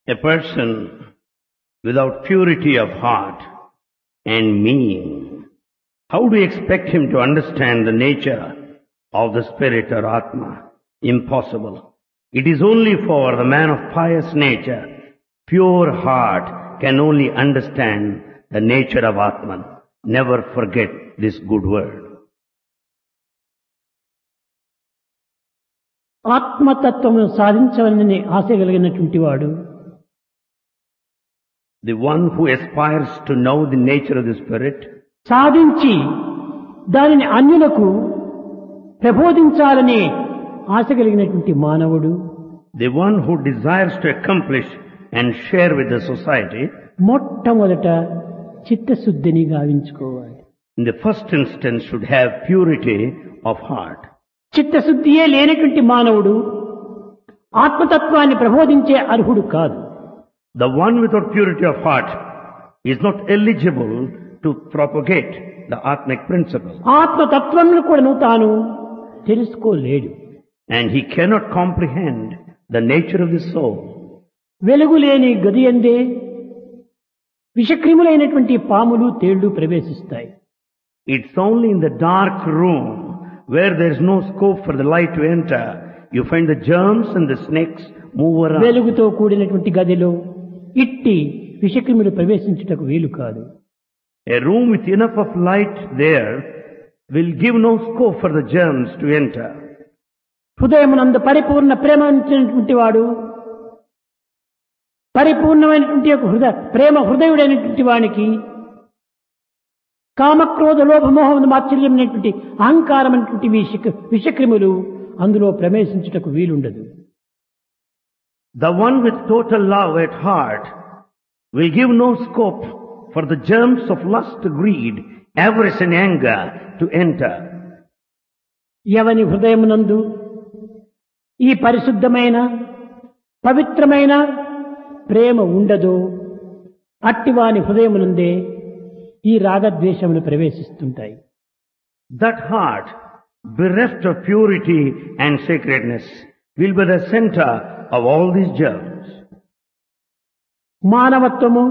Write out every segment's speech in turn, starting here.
A person without purity of heart and meaning, how do you expect him to understand the nature of the spirit or Atma? Impossible. It is only for the man of pious nature, pure heart, can only understand the nature of Atman. Never forget this good word. ఆత్మతత్వమును సాధించవలనని ఆశ కలిగినటువంటి వాడు The one who aspires to know the nature of the spirit, సాధించి దానిని అన్యులకు ప్రబోధించాలనే ఆశ కలిగినటువంటి మానవుడు the one who desires to accomplish and share with the society, మొట్టమొదట చిత్తశుద్ధిని గావించుకోవాలి. in the first instance should have purity of heart. చిత్తశుద్ధియే లేనటువంటి మానవుడు ఆత్మతత్వాన్ని ప్రబోధించే అర్హుడు కాదు. The one without purity of heart is not eligible to propagate the Atmic principle. ఆత్మతత్వంను కూడా తాను తెలుసుకోలేడు. And he cannot comprehend the nature of the soul. వెలుగు లేని గది యందే విషక్రిములైనటువంటి పాములు తేళ్లు ప్రవేశిస్తాయి. It's only in the dark room where there is no scope for the light to enter, you find the germs and the snakes move around. వెలుగుతో కూడినటువంటి గదిలో ఇట్టి విషక్రిములు ప్రవేశించుటకు వీలు కాదు. A room with enough of light there will give no scope for the germs to enter. హృదయమునందు పరిపూర్ణ ప్రేమించినటువంటి వాడు పరిపూర్ణమైనటువంటి ప్రేమ హృదయుడైనటువంటి వానికి కామక్రోధ లోభమోహం మాత్సర్యం అనేటువంటి అహంకారమైనటువంటి విషక్రిములు అందులో ప్రవేశించుటకు వీలుండదు. The one with total love at heart will give no scope for the germs of lust, greed, avarice and anger to enter. ఎవని హృదయమునందు ఈ పరిశుద్ధమైన పవిత్రమైన ప్రేమ ఉండదో అట్టివాని హృదయమునందే ఈ రాగద్వేషములు ప్రవేశిస్తుంటాయి. That heart, bereft of purity and sacredness, will be the center of all these germs. మానవత్వము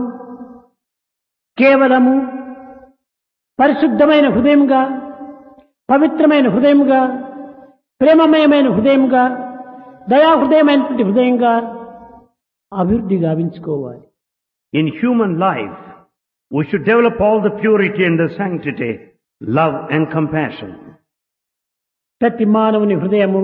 కేవలము పరిశుద్ధమైన హృదయముగా పవిత్రమైన హృదయముగా ప్రేమమయమైన హృదయముగా దయాహృదయమైనటువంటి హృదయంగా అభివృద్ధి గావించుకోవాలి. In human life, we should develop all the purity and the sanctity, love and compassion. ప్రతి మానవుని హృదయము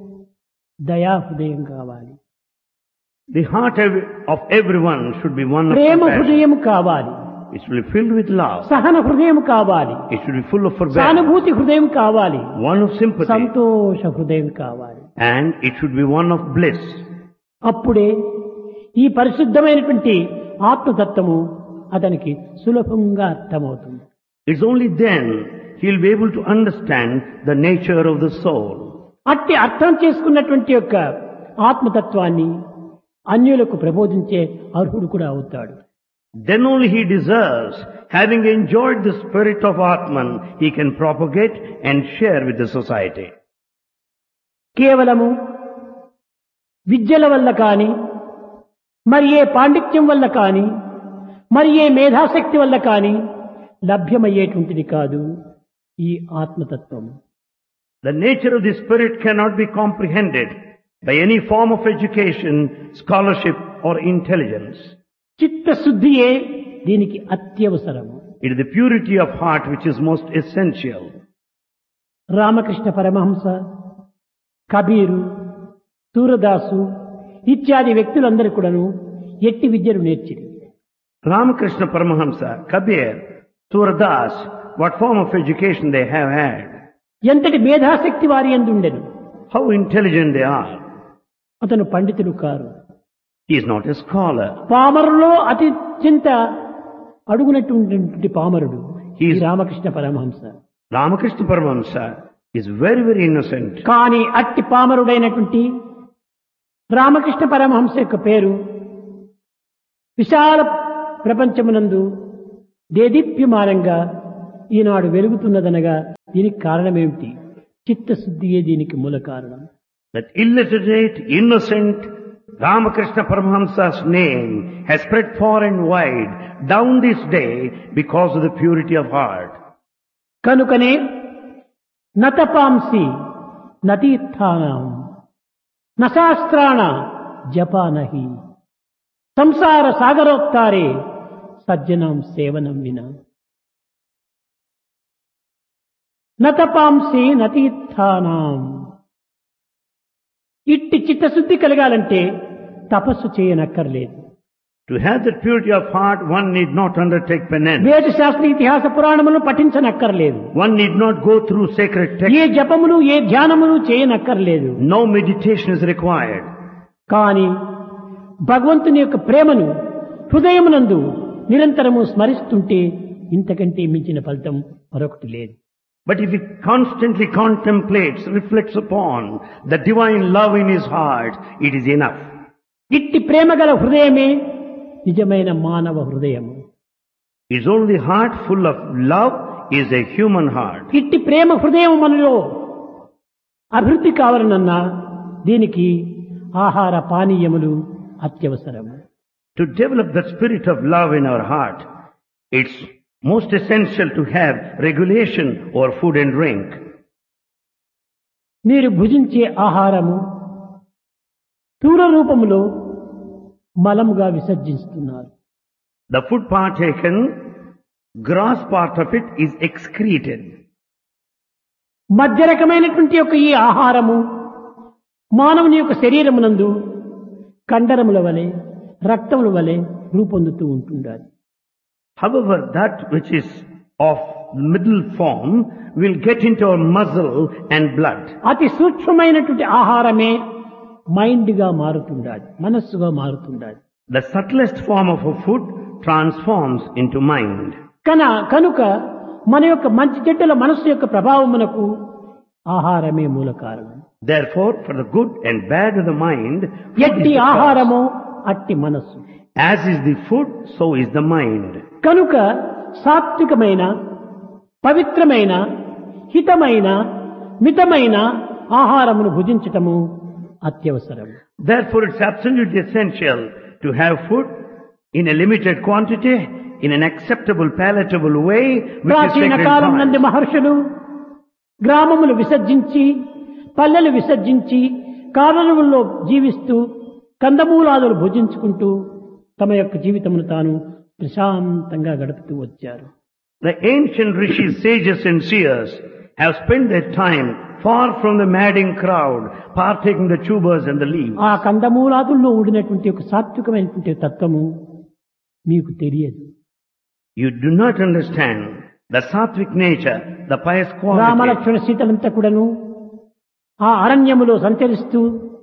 దయాహృదయం కావాలి. The heart of everyone should be one of Prema compassion. హృదయం కావాలి. It should be filled with love. సహన హృదయం కావాలి. It should be full of forbearance. సానుభూతి హృదయం కావాలి. One of sympathy. సంతోష హృదయం కావాలి. And it should be one of bliss. అప్పుడే ఈ పరిశుద్ధమైనటువంటి ఆత్మతత్వము అతనికి సులభంగా అర్థమవుతుంది. It's only then he'll be able to understand the nature of the soul. అట్టి అర్థం చేసుకున్నటువంటి యొక్క ఆత్మతత్వాన్ని అన్యులకు ప్రబోధించే అర్హుడు కూడా అవుతాడు. Then only he deserves, having enjoyed the spirit of Atman, he can propagate and share with the society. కేవలము విద్యల వల్ల కాని మరి ఏ పాండిత్యం వల్ల కాని మరి ఏ మేధాశక్తి వల్ల కాని లభ్యమయ్యేటువంటిది కాదు ఈ ఆత్మతత్వం. The nature of the spirit cannot be comprehended by any form of education, scholarship or intelligence. చిత్తశుద్ధియే దీనికి అత్యవసరము. It is the purity of heart which is most essential. Ramakrishna Paramahamsa, Kabir, Surdas ఇత్యాది వ్యక్తులందరూ కూడాను ఎట్టి విద్యను నేర్చిరి. Ramakrishna Paramahamsa, Kabir, Suradas, what form of education they have had. ఎంతటి మేధాశక్తి వారి యందు ఉండెను. How intelligent they are. అతను పండితుడు car. He is not a scholar. పామరులో అత్యంత అడుగునటువంటి పామరుడు He is- ఈ Ramakrishna Paramahamsa. Ramakrishna Paramahamsa is very, very innocent. కానీ అట్టి పామరుడైనటువంటి రామకృష్ణ పరమహంస యొక్క పేరు విశాల ప్రపంచమునందు దేదీప్యమానంగా ఈనాడు వెలుగుతున్నదనగా దీనికి కారణమేమిటి? చిత్తశుద్ధియే దీనికి మూల కారణం. That illiterate, innocent Ramakrishna Paramahamsa's name has spread far and wide down this day because of the purity of heart. కనుకనే నతపాంసి నతీర్థానం నశాస్త్రాణ జపానహి సంసార సాగరోత్తారే సజ్జనం సేవనం వినా నతపాంసి నతీర్థానం. ఇట్టి చిత్తశుద్ధి కలగాలంటే తపస్సు చేయనక్కర్లేదు. To have that purity of heart, one need not undertake penance. వేద శాస్త్ర ఇతిహాస పురాణములను పఠించనక్కర్లేదు. One need not go through sacred A texts. జపములు A ధ్యానములు చేయనక్కర్లేదు. No meditation is required. కానీ భగవంతుని యొక్క ప్రేమను హృదయమునందు నిరంతరము స్మరిస్తుంటే ఇంతకంటే మించిన ఫలితం మరొకటి లేదు. But if he constantly contemplates, reflects upon the divine love in his heart, it is enough. ఇట్టి ప్రేమగల హృదయమే నిజమైన మానవ హృదయము. His only heart full of love is a human heart. ఇట్టి ప్రేమ హృదయం మనలో అభివృద్ధి కావాలనన్నా దీనికి ఆహార పానీయములు అత్యవసరము. To develop the spirit of love in our heart, it's most essential to have regulation over food and drink. మీరు భుజించే ఆహారము స్థూల రూపములో మలముగా విసర్జిస్తున్నారు. The food partaken, gross part of it is excreted. మధ్య రకమైనటువంటి యొక్క ఈ ఆహారము మానవుని యొక్క శరీరమునందు కండరముల వలె రక్తముల వలె రూపొందుతూ ఉంటుండాలి. However, that which is of middle form will get into our muscle and blood. అతి సూక్ష్మమైనటువంటి ఆహారమే మైండ్ గా మారుతుండాలి, మనస్సుగా మారుతుండాలి. The subtlest form of a food transforms into mind. కనుక మన యొక్క మంచి చెడ్డల మనస్సు యొక్క ప్రభావమునకు ఆహారమే మూల కారణం. Therefore, for the good and bad of the mind, food is ఎట్టి the cause. ఆహారము అట్టి మనస్సు. As is the food, so is the mind. కనుక సాత్వికమైన పవిత్రమైన హితమైన మితమైన ఆహారమును భుజించటము అత్యవసరం. Therefore, it's absolutely essential to have food in a limited quantity, in an acceptable, palatable way, which is ప్రాచీన sacred కాలం heart. నందు మహర్షులు గ్రామములు విసర్జించి పల్లెలు విసర్జించి కారణముల్లో జీవిస్తూ కందమూలాదులు భుజించుకుంటూ తమ యొక్క జీవితమును తాను ప్రశాంతంగా గడుపుతూ వచ్చారు. The ancient rishis, sages and seers have spent their time far from the madding crowd, partaking the tubers and the leaves. ఆ కందమూలాదుల్లో ఉండినటువంటి ఒక సాత్వికమైనటువంటి తత్వము మీకు తెలియదు. You do not understand the sattvic nature, the pious quality. Ramalakshmana సీతలంతా కూడాను ఆ అరణ్యములో సంచరిస్తూ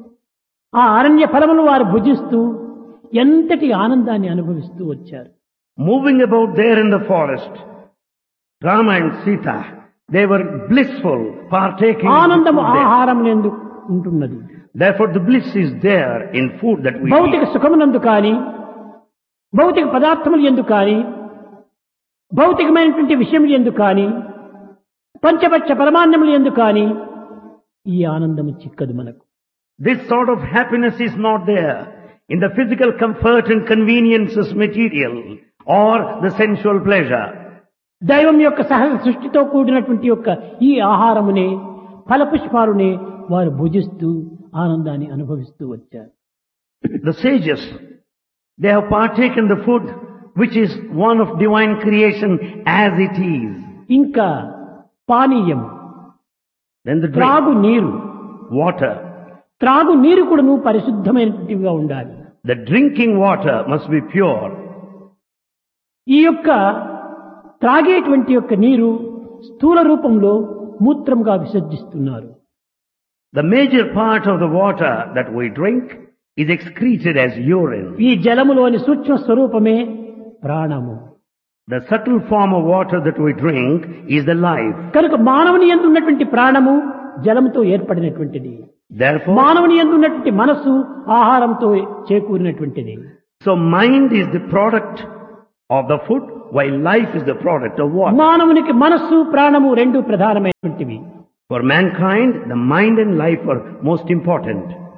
ఆ అరణ్య ఫలములు వారు భుజిస్తూ ఎంతటి ఆనందాన్ని అనుభవిస్తూ వచ్చారు. Moving about there in the forest, Rama and Sita, they were blissful, partaking of the ఆనందము food there. ఆహారం ఎందుకు ఉంటున్నది. Therefore, the bliss is there in food that we భౌతిక eat. సుఖమునందు కానీ భౌతిక పదార్థములు ఎందుకు కానీ భౌతికమైనటువంటి విషయములు ఎందుకు కానీ పంచపక్ష పరమాన్నములు ఎందుకు కానీ ఈ ఆనందము చిక్కదు మనకు. This sort of happiness is not there in the physical comfort and conveniences material or the sensual pleasure. దైవం యొక్క సహజ సృష్టితో కూడినటువంటి యొక్క ఈ ఆహారమునే ఫలపుష్పాలునే వారు భుజిస్తూ ఆనందాన్ని అనుభవిస్తూ వచ్చారు. The sages, they have partaken the food which is one of divine creation as it is. ఇంకా పానీయం Then the త్రాగు drink, నీరు water. త్రాగు నీరు కూడాను పరిశుద్ధమైనటువంటివిగా ఉండాలి. The drinking water must be pure. ఈ యొక్క త్రాగేటువంటి యొక్క నీరు స్థూల రూపంలో మూత్రంగా విసర్జిస్తున్నారు. The major part of the water that we drink is excreted as urine. ఈ జలములోని సూక్ష్మ స్వరూపమే ప్రాణము. The subtle form of water that we drink is the life. కనుక మానవుని యందు ఉన్నటువంటి ప్రాణము జలముతో ఏర్పడినటువంటిది. Therefore, మానవుని యందు ఉన్నటువంటి మనస్సు ఆహారంతో చేకూరినటువంటిది. so mind is the product of the food, while life is the product of water. మానవునికి మనస్సు ప్రాణము రెండు ప్రధానమైనటువంటివి. For mankind, the mind and life are most important.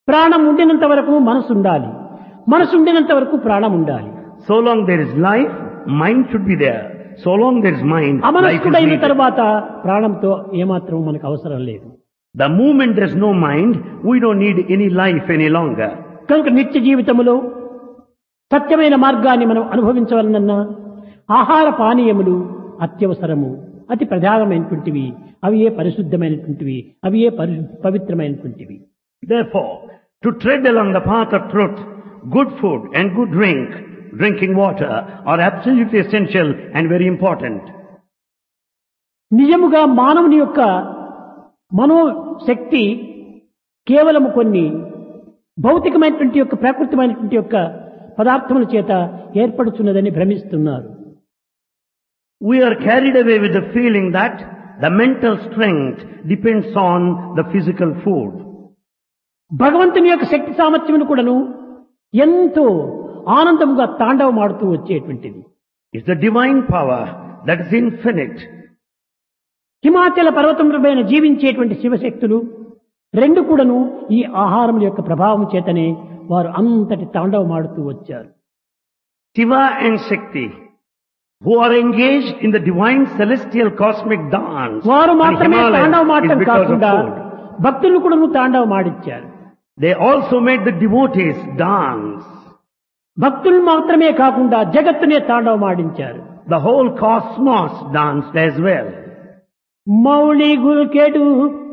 ప్రాణం ఉండినంత వరకు మనసు ఉండాలి, మనసు ఉండినంత వరకు ప్రాణం ఉండాలి. So long there is life, mind should be there. So long there is mind, life is అమనస్కుడైన needed. తర్వాత ప్రాణంతో ఏమాత్రం మనకు అవసరం లేదు. The moment there is no mind, we don't need any life any longer. కనుక నిత్య జీవితములో సత్యమైన మార్గాన్ని మనం అనుభవించవలనన్నా ఆహార పానీయములు అత్యవసరము, అతి ప్రధానమైనటువంటివి. అవి ఏ పరిశుద్ధమైనటువంటివి, అవి ఏ పవిత్రమైనటువంటివి. Therefore, to tread along the path of truth, good food and good drinking water are absolutely essential and very important. నిజముగా మానవుని యొక్క మనోశక్తి కేవలం కొన్ని భౌతికమైనటువంటి యొక్క ప్రాకృతికమైనటువంటి యొక్క పదార్థముల చేత ఏర్పడుతున్నదని భ్రమిస్తున్నారు. We are carried away with the feeling that the mental strength depends on the physical food. భగవంతుని యొక్క శక్తి సామర్థ్యమును కూడాను ఎంతో ఆనందముగా తాండవమాడుతూ వచ్చేటువంటిది. It's the divine power that is infinite. హిమాచల పర్వతములపైన జీవించేటువంటి శివశక్తులు రెండు కూడాను ఈ ఆహారం యొక్క ప్రభావం చేతనే వారు అంతటి తాండవమాడుతూ వచ్చారు. Shiva and Shakti, who are engaged in the divine celestial cosmic dance, వారు on మాత్రమే Himalayas తాండవమాడటం is because of కాకుండా food. భక్తులు కూడాను తాండవమాడిచ్చారు. They also made the devotees dance. భక్తులు మాత్రమే కాకుండా జగత్తునే తాండవమాడించారు. The whole cosmos danced as well. Mouli గుల్కెడు